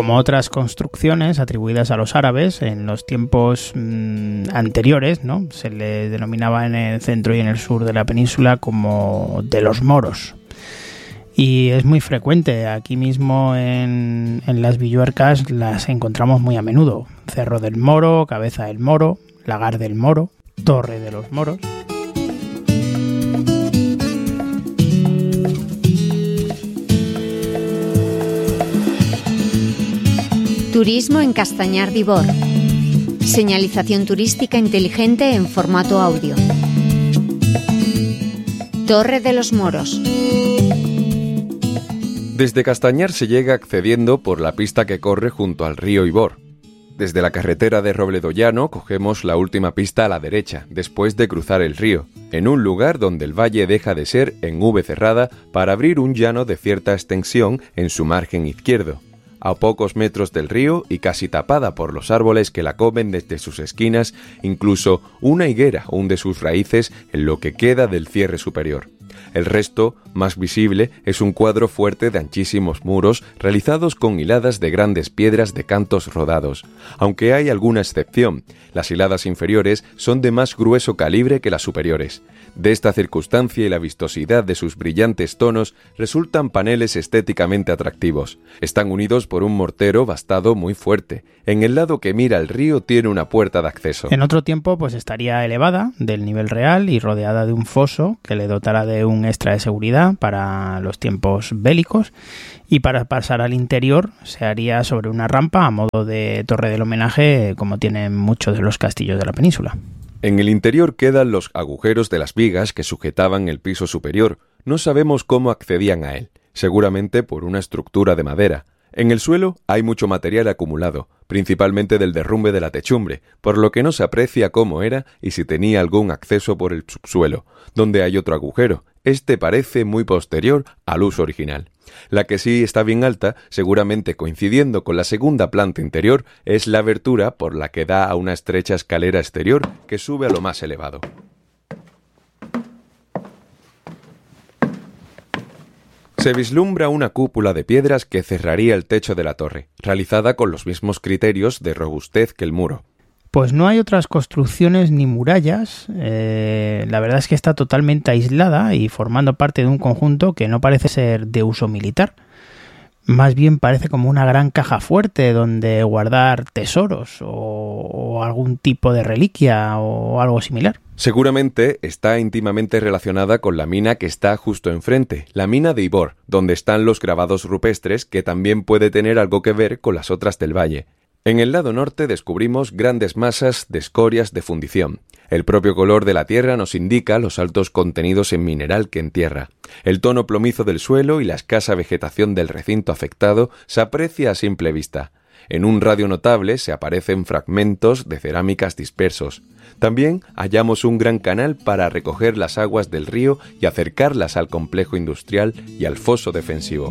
como otras construcciones atribuidas a los árabes en los tiempos anteriores, ¿no? Se le denominaba en el centro y en el sur de la península como de los moros. Y es muy frecuente, aquí mismo en las Villuercas las encontramos muy a menudo. Cerro del Moro, Cabeza del Moro, Lagar del Moro, Torre de los Moros. Turismo en Castañar d'Ibor. Señalización turística inteligente en formato audio. Torre de los Moros. Desde Castañar se llega accediendo por la pista que corre junto al río Ibor. Desde la carretera de Robledo Llano cogemos la última pista a la derecha, después de cruzar el río, en un lugar donde el valle deja de ser en V cerrada para abrir un llano de cierta extensión en su margen izquierdo. A pocos metros del río y casi tapada por los árboles que la comen desde sus esquinas, incluso una higuera hunde sus raíces en lo que queda del cierre superior. El resto, más visible, es un cuadro fuerte de anchísimos muros realizados con hiladas de grandes piedras de cantos rodados. Aunque hay alguna excepción, las hiladas inferiores son de más grueso calibre que las superiores. De esta circunstancia y la vistosidad de sus brillantes tonos resultan paneles estéticamente atractivos. Están unidos por un mortero bastado muy fuerte. En el lado que mira el río tiene una puerta de acceso. En otro tiempo pues estaría elevada del nivel real y rodeada de un foso que le dotará de un extra de seguridad para los tiempos bélicos, y para pasar al interior se haría sobre una rampa a modo de torre del homenaje, como tienen muchos de los castillos de la península. En el interior quedan los agujeros de las vigas que sujetaban el piso superior. No sabemos cómo accedían a él, seguramente por una estructura de madera. En el suelo hay mucho material acumulado, principalmente del derrumbe de la techumbre, por lo que no se aprecia cómo era y si tenía algún acceso por el subsuelo, donde hay otro agujero. Este parece muy posterior al uso original. La que sí está bien alta, seguramente coincidiendo con la segunda planta interior, es la abertura por la que da a una estrecha escalera exterior que sube a lo más elevado. Se vislumbra una cúpula de piedras que cerraría el techo de la torre, realizada con los mismos criterios de robustez que el muro. Pues no hay otras construcciones ni murallas, la verdad es que está totalmente aislada y formando parte de un conjunto que no parece ser de uso militar. Más bien parece como una gran caja fuerte donde guardar tesoros o algún tipo de reliquia o algo similar. Seguramente está íntimamente relacionada con la mina que está justo enfrente, la mina de Ibor, donde están los grabados rupestres, que también puede tener algo que ver con las otras del valle. En el lado norte descubrimos grandes masas de escorias de fundición. El propio color de la tierra nos indica los altos contenidos en mineral que entierra. El tono plomizo del suelo y la escasa vegetación del recinto afectado se aprecia a simple vista. En un radio notable se aparecen fragmentos de cerámicas dispersos. También hallamos un gran canal para recoger las aguas del río y acercarlas al complejo industrial y al foso defensivo.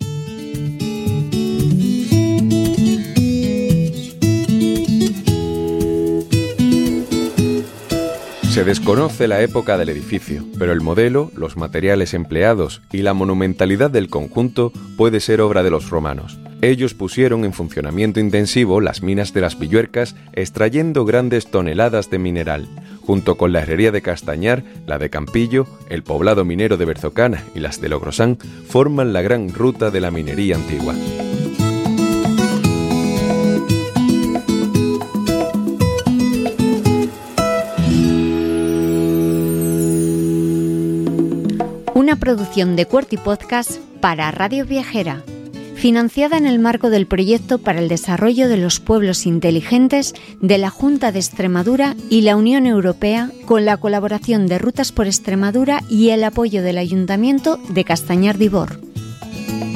Se desconoce la época del edificio, pero el modelo, los materiales empleados y la monumentalidad del conjunto puede ser obra de los romanos. Ellos pusieron en funcionamiento intensivo las minas de las Villuercas, extrayendo grandes toneladas de mineral. Junto con la herrería de Castañar, la de Campillo, el poblado minero de Berzocana y las de Logrosán, forman la gran ruta de la minería antigua. Una producción de QWERTY Podcast para Radio Viajera, financiada en el marco del Proyecto para el Desarrollo de los Pueblos Inteligentes de la Junta de Extremadura y la Unión Europea, con la colaboración de Rutas por Extremadura y el apoyo del Ayuntamiento de Castañar d'Ibor.